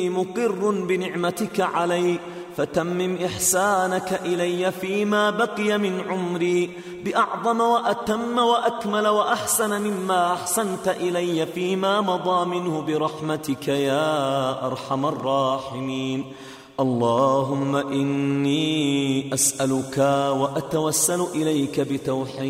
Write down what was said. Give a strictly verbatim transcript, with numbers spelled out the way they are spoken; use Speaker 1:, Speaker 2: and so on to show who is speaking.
Speaker 1: مقر بنعمتك علي، فتمم إحسانك إلي فيما بقي من عمري بأعظم وأتم وأكمل وأحسن مما أحسنت إلي فيما مضى منه برحمتك يا أرحم الراحمين. اللهم إني أسألك وأتوسل إليك بتوحيد